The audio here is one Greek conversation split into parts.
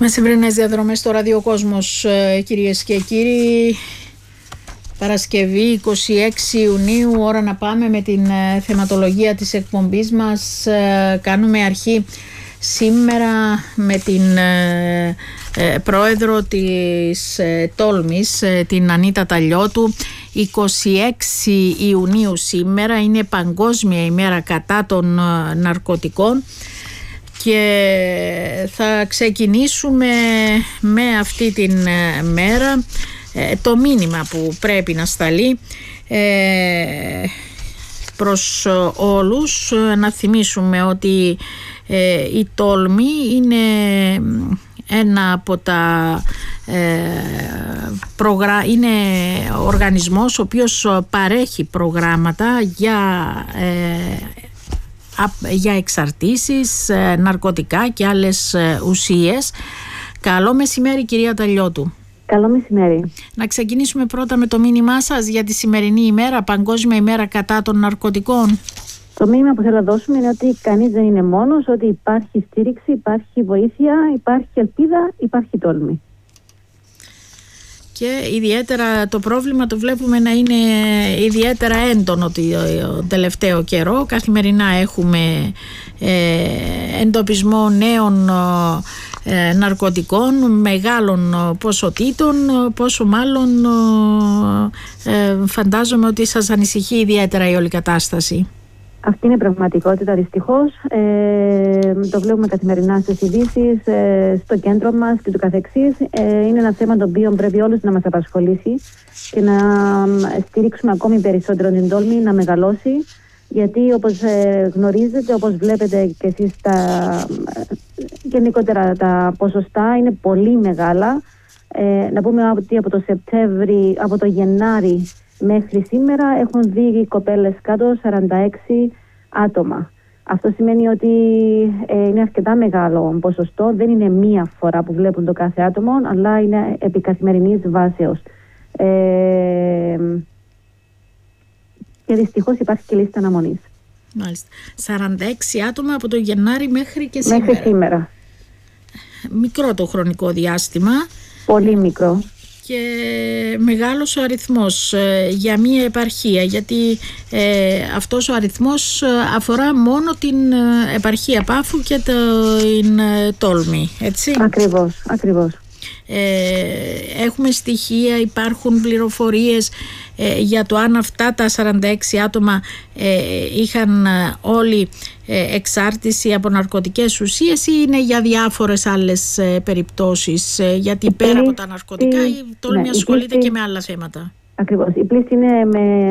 Μεσημβρινές διαδρομές στο Ραδιοκόσμος, κυρίες και κύριοι. Παρασκευή 26 Ιουνίου, ώρα να πάμε με την θεματολογία της εκπομπής μας. Κάνουμε αρχή σήμερα με την πρόεδρο της Τόλμης, την Ανίτα Ταλιώτου. 26 Ιουνίου σήμερα είναι Παγκόσμια ημέρα κατά των ναρκωτικών και θα ξεκινήσουμε με αυτή την μέρα το μήνυμα που πρέπει να σταλεί προς όλους. Να θυμίσουμε ότι η Τόλμη είναι ένα από τα είναι οργανισμός ο οποίος παρέχει προγράμματα για εξαρτήσεις, ναρκωτικά και άλλες ουσίες. Καλό μεσημέρι, κυρία Ταλιώτου. Καλό μεσημέρι. Να ξεκινήσουμε πρώτα με το μήνυμά σας για τη σημερινή ημέρα, Παγκόσμια ημέρα κατά των ναρκωτικών. Το μήνυμα που θέλω να δώσουμε είναι ότι κανείς δεν είναι μόνος, ότι υπάρχει στήριξη, υπάρχει βοήθεια, υπάρχει ελπίδα, υπάρχει τόλμη. Και ιδιαίτερα το πρόβλημα το βλέπουμε να είναι ιδιαίτερα έντονο το τελευταίο καιρό. Καθημερινά έχουμε εντοπισμό νέων ναρκωτικών μεγάλων ποσοτήτων, πόσο μάλλον φαντάζομαι ότι σας ανησυχεί ιδιαίτερα η όλη κατάσταση. Αυτή είναι η πραγματικότητα, δυστυχώς. Το βλέπουμε καθημερινά στις ειδήσεις, στο κέντρο μας και του καθεξής. Είναι ένα θέμα το οποίο πρέπει όλους να μας απασχολήσει και να στηρίξουμε ακόμη περισσότερο την τόλμη να μεγαλώσει. Γιατί όπως γνωρίζετε, όπως βλέπετε και εσείς, γενικότερα τα ποσοστά είναι πολύ μεγάλα. Να πούμε ότι από το Γενάρη μέχρι σήμερα έχουν δει οι κοπέλες κάτω 46 άτομα. Αυτό σημαίνει ότι είναι αρκετά μεγάλο ποσοστό. Δεν είναι μία φορά που βλέπουν το κάθε άτομο, αλλά είναι επί καθημερινής βάσεως. Και δυστυχώς υπάρχει και λίστα αναμονής. Μάλιστα. 46 άτομα από το Γενάρη μέχρι και σήμερα. Μέχρι σήμερα. Μικρό το χρονικό διάστημα. Πολύ μικρό. Και μεγάλος ο αριθμός για μία επαρχία, γιατί αυτός ο αριθμός αφορά μόνο την επαρχία Πάφου και την Τόλμη, έτσι. Ακριβώς. Έχουμε στοιχεία, υπάρχουν πληροφορίες για το αν αυτά τα 46 άτομα είχαν όλοι εξάρτηση από ναρκωτικές ουσίες ή είναι για διάφορες άλλες περιπτώσεις, γιατί πέρα από τα ναρκωτικά η Τόλμη ασχολείται και με άλλα θέματα. Ακριβώς. Η πλήστη είναι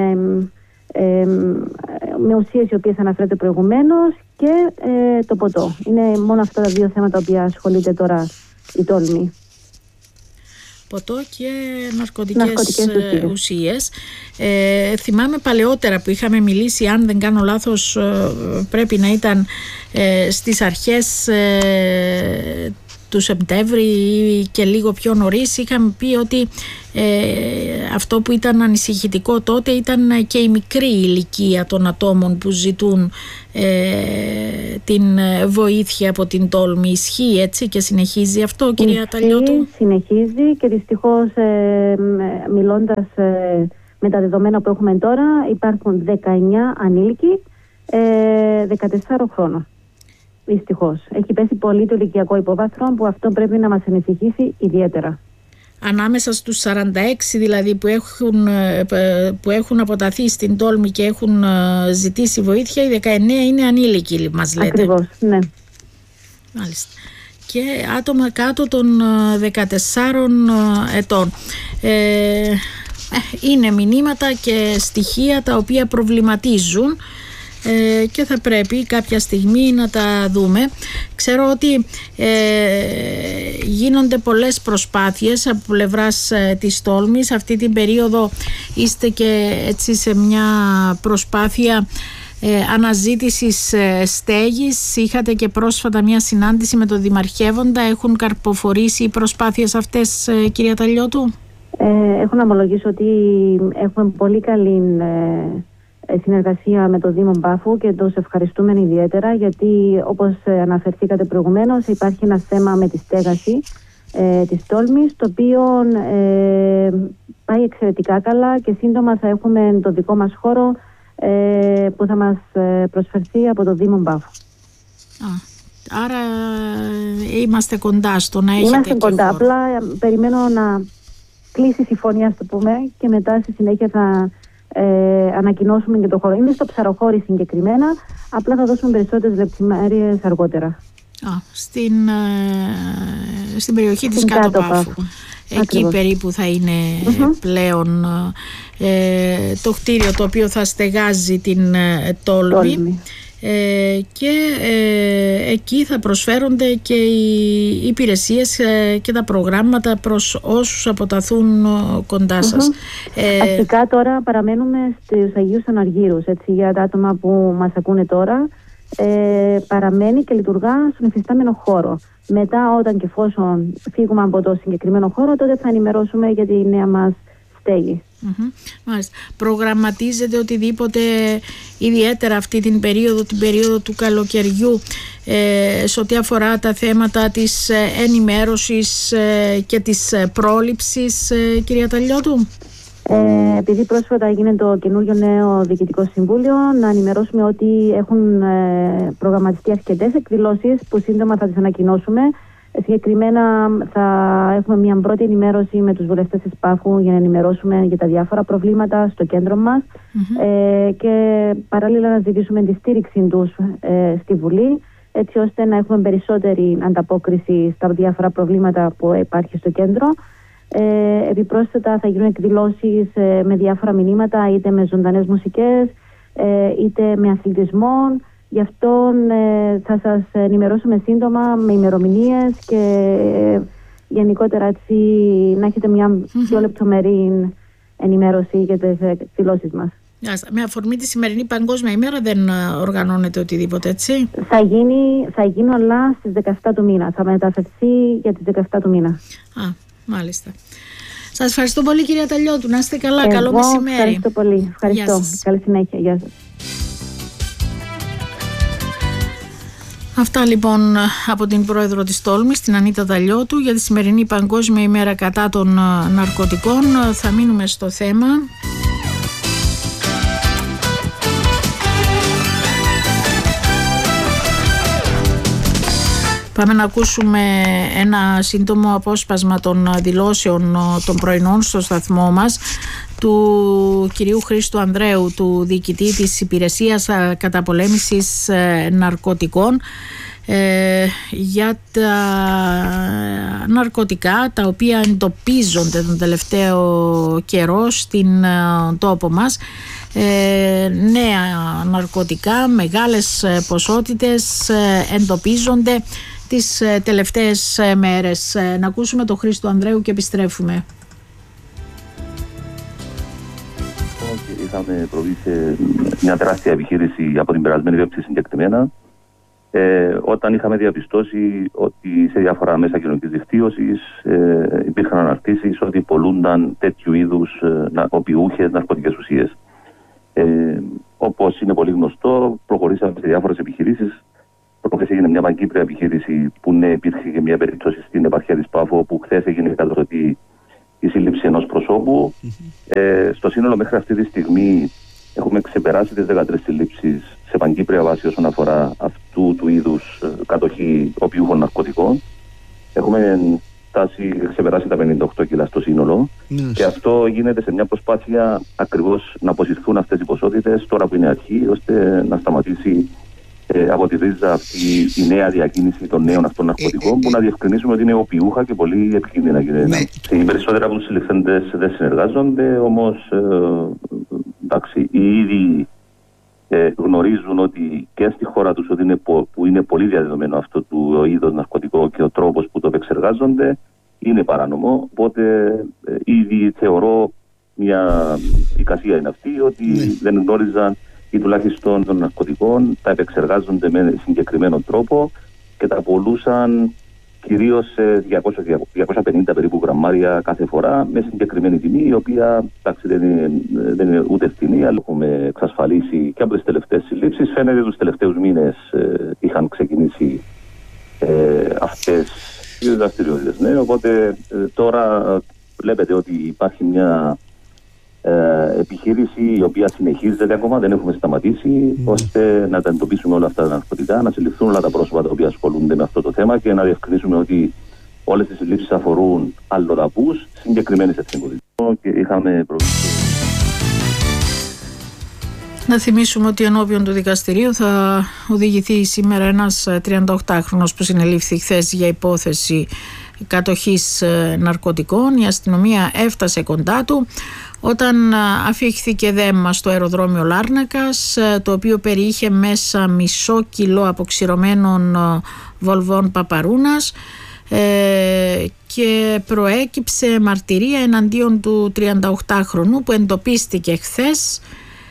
με ουσίες οι οποίες αναφέρεται προηγουμένως και το ποτό. Είναι μόνο αυτά τα δύο θέματα που ασχολείται τώρα η Τόλμη. Ποτό και ναρκωτικές ουσίες. Θυμάμαι παλαιότερα που είχαμε μιλήσει, αν δεν κάνω λάθος πρέπει να ήταν στις αρχές του Σεπτέμβρη ή και λίγο πιο νωρίς, είχαμε πει ότι αυτό που ήταν ανησυχητικό τότε ήταν και η μικρή ηλικία των ατόμων που ζητούν την βοήθεια από την Τόλμη. Ισχύει έτσι και συνεχίζει αυτό, κυρία Ταλιώτου? Συνεχίζει και δυστυχώς μιλώντας με τα δεδομένα που έχουμε τώρα, υπάρχουν 19 ανήλικοι 14 χρόνων. Δυστυχώς. Έχει πέσει πολύ το ηλικιακό υπόβαθρο που αυτό πρέπει να μας ανησυχήσει ιδιαίτερα. Ανάμεσα στους 46 δηλαδή που έχουν αποταθεί στην Τόλμη και έχουν ζητήσει βοήθεια, οι 19 είναι ανήλικοι, μας λέτε. Ακριβώς, ναι. Μάλιστα. Και άτομα κάτω των 14 ετών. Είναι μηνύματα και στοιχεία τα οποία προβληματίζουν και θα πρέπει κάποια στιγμή να τα δούμε. Ξέρω ότι γίνονται πολλές προσπάθειες από πλευράς της Τόλμης. Αυτή την περίοδο είστε και έτσι σε μια προσπάθεια αναζήτησης στέγης. Είχατε και πρόσφατα μια συνάντηση με τον Δημαρχεύοντα. Έχουν καρποφορήσει οι προσπάθειες αυτές, κυρία Ταλιώτου? Έχω να ομολογήσω ότι έχουμε πολύ καλή συνεργασία με το Δήμο Πάφου και τους ευχαριστούμε ιδιαίτερα, γιατί όπως αναφερθήκατε προηγουμένως υπάρχει ένα θέμα με τη στέγαση της Τόλμης, το οποίο πάει εξαιρετικά καλά και σύντομα θα έχουμε το δικό μας χώρο που θα μας προσφερθεί από το Δήμο Πάφου. Άρα είμαστε κοντά στο να έχετε Είμαστε κοντά, χώρο. απλά περιμένω να κλείσει η συμφωνία, ας το πούμε, και μετά στη συνέχεια θα ανακοινώσουμε και το χώρο. Είναι στο Ψαροχώρι συγκεκριμένα, απλά θα δώσουμε περισσότερες λεπτομέρειες αργότερα. Στην περιοχή της Κάτω Πάφου. Εκεί ακριβώς. Περίπου θα είναι πλέον το κτίριο το οποίο θα στεγάζει την Τόλμη. Και εκεί θα προσφέρονται και οι υπηρεσίες και τα προγράμματα προς όσους αποταθούν κοντά σας. Αρχικά τώρα παραμένουμε στους Αγίους Αναργύρους, έτσι, για τα άτομα που μας ακούνε τώρα. Παραμένει και λειτουργά στον υφιστάμενο χώρο. Μετά, όταν και εφόσον φύγουμε από το συγκεκριμένο χώρο, τότε θα ενημερώσουμε για τη νέα μας στέγη. Μάλιστα. Προγραμματίζεται οτιδήποτε ιδιαίτερα αυτή την περίοδο του καλοκαιριού σε ό,τι αφορά τα θέματα της ενημέρωσης και της πρόληψης, κυρία Ταλιώτου? Επειδή πρόσφατα έγινε το καινούριο νέο Διοικητικό Συμβούλιο, να ενημερώσουμε ότι έχουν προγραμματιστεί αρκετές εκδηλώσεις που σύντομα θα τις ανακοινώσουμε. Συγκεκριμένα θα έχουμε μια πρώτη ενημέρωση με τους βουλευτές της Πάφου για να ενημερώσουμε για τα διάφορα προβλήματα στο κέντρο μας και παράλληλα να ζητήσουμε τη στήριξη τους στη Βουλή, έτσι ώστε να έχουμε περισσότερη ανταπόκριση στα διάφορα προβλήματα που υπάρχει στο κέντρο. Επιπρόσθετα θα γίνουν εκδηλώσεις με διάφορα μηνύματα, είτε με ζωντανές μουσικές είτε με αθλητισμό. Γι' αυτό θα σας ενημερώσουμε σύντομα με ημερομηνίες και γενικότερα έτσι να έχετε μια πιο λεπτομερή ενημέρωση για τις εκδηλώσεις μας. Με αφορμή τη σημερινή Παγκόσμια ημέρα δεν οργανώνεται οτιδήποτε, έτσι? Θα γίνει όλα στις 17 του μήνα. Θα μεταφερθεί για τις 17 του μήνα. Μάλιστα. Σας ευχαριστώ πολύ, κυρία Ταλιώτου. Να είστε καλά. Καλό μεσημέρι. Ευχαριστώ πολύ. Ευχαριστώ. Καλή συνέχεια. Γεια σας. Αυτά λοιπόν από την πρόεδρο της Τόλμης, την Ανίτα Ταλιώτου, για τη σημερινή Παγκόσμια ημέρα κατά των ναρκωτικών. Θα μείνουμε στο θέμα. Πάμε να ακούσουμε ένα σύντομο απόσπασμα των δηλώσεων των πρωινών στο σταθμό μας του κυρίου Χρήστου Ανδρέου, του διοικητή της Υπηρεσίας Καταπολέμησης Ναρκωτικών, για τα ναρκωτικά τα οποία εντοπίζονται τον τελευταίο καιρό στην τόπο μας. Νέα ναρκωτικά, μεγάλες ποσότητες εντοπίζονται τις τελευταίες μέρες. Να ακούσουμε τον Χρήστο Ανδρέου και επιστρέφουμε. Είχαμε προβεί σε μια τεράστια επιχείρηση από την περασμένη Πέμπτη συγκεκριμένα, όταν είχαμε διαπιστώσει ότι σε διάφορα μέσα κοινωνικής δικτύωσης υπήρχαν αναρτήσεις ότι πολλούνταν τέτοιου είδους οπιούχες ναρκωτικές ουσίες. Όπως είναι πολύ γνωστό, προχωρήσαμε σε διάφορες επιχειρήσεις. Προχθές έγινε μια παγκύπρια επιχείρηση που υπήρχε και μια περίπτωση στην επαρχία της Πάφου, όπου χθες έγινε καταδοχή η σύλληψη ενός προσώπου. Στο σύνολο μέχρι αυτή τη στιγμή έχουμε ξεπεράσει τις 13 συλλήψεις σε παγκύπρια βάση όσον αφορά αυτού του είδους κατοχή οπιούχων ναρκωτικών. Έχουμε ξεπεράσει τα 58 κιλά στο σύνολο και αυτό γίνεται σε μια προσπάθεια ακριβώς να αποσυρθούν αυτές οι ποσότητες τώρα που είναι αρχή, ώστε να σταματήσει από τη ρίζα αυτή η νέα διακίνηση των νέων αυτών ναρκωτικών, που να διευκρινίσουμε ότι είναι οπιούχα και πολύ επικίνδυνα. Οι περισσότεροι από τους συλληφθέντες δεν συνεργάζονται, όμως εντάξει, οι ίδιοι γνωρίζουν ότι και στη χώρα τους ότι που είναι πολύ διαδεδομένο αυτό το είδος ναρκωτικό και ο τρόπος που το επεξεργάζονται είναι παράνομο. Οπότε ήδη θεωρώ μια εικασία είναι αυτή ότι δεν γνώριζαν ή τουλάχιστον των ναρκωτικών τα επεξεργάζονται με συγκεκριμένο τρόπο και τα πουλούσαν κυρίως σε 250 περίπου γραμμάρια κάθε φορά με συγκεκριμένη τιμή, η οποία δεν είναι ούτε φθηνή, αλλά έχουμε εξασφαλίσει και από τις τελευταίες συλλήψεις. Φαίνεται τους τελευταίους μήνες είχαν ξεκινήσει αυτές τις δραστηριότητες. Ναι, οπότε τώρα βλέπετε ότι υπάρχει μια επιχείρηση η οποία συνεχίζεται ακόμα, δεν έχουμε σταματήσει, ώστε να τα εντοπίσουμε όλα αυτά τα ναρκωτικά, να συλληφθούν όλα τα πρόσωπα τα οποία ασχολούνται με αυτό το θέμα και να διευκρινίσουμε ότι όλες τις συλλήψεις αφορούν αλλοδαπούς συγκεκριμένες εθνικότητες. Και είχαμε Να θυμίσουμε ότι ενώπιον του δικαστηρίου θα οδηγηθεί σήμερα ένας 38χρονος που συνελήφθη χθες για υπόθεση κατοχής ναρκωτικών. Η αστυνομία έφτασε κοντά του όταν αφήχθηκε δέμα στο αεροδρόμιο Λάρνακας, το οποίο περιείχε μέσα μισό κιλό αποξηρωμένων βολβών παπαρούνας και προέκυψε μαρτυρία εναντίον του 38χρονου που εντοπίστηκε χθες.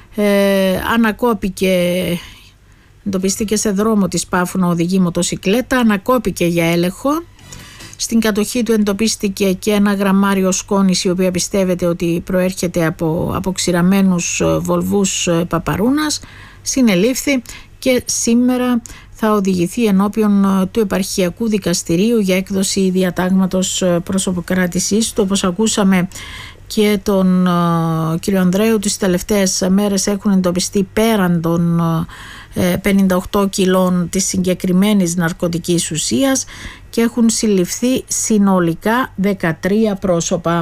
Εντοπίστηκε σε δρόμο της Πάφου να οδηγεί μοτοσικλέτα, ανακόπηκε για έλεγχο. Στην κατοχή του εντοπίστηκε και ένα γραμμάριο σκόνης, η οποία πιστεύεται ότι προέρχεται από αποξηραμένους βολβούς παπαρούνας. Συνελήφθη και σήμερα θα οδηγηθεί ενώπιον του Επαρχιακού Δικαστηρίου για έκδοση διατάγματος προσωποκράτησής του. Όπως ακούσαμε και τον κύριο Ανδρέου, τις τελευταίες μέρες έχουν εντοπιστεί πέραν των 58 κιλών της συγκεκριμένης ναρκωτικής ουσίας και έχουν συλληφθεί συνολικά 13 πρόσωπα.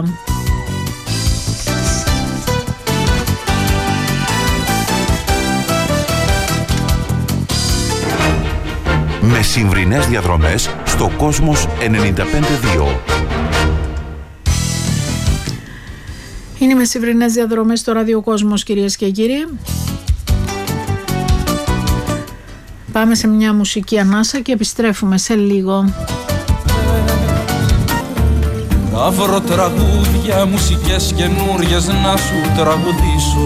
Μεσημβρινές διαδρομές στο Κόσμος 95.2. Είναι μεσημβρινές διαδρομές στο ραδιοκόσμος, κυρίες και κύριοι. Πάμε σε μια μουσική ανάσα και επιστρέφουμε σε λίγο. Θα βρω τραγούδια, μουσικές καινούριες να σου τραγουδήσω.